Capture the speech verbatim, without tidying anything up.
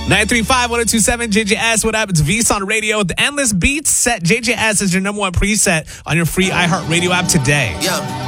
nine three five, one oh two seven, J J S. What up? It's VSON Radio. The Endless Beats set J J S as your number one preset on your free iHeartRadio app today. Yeah.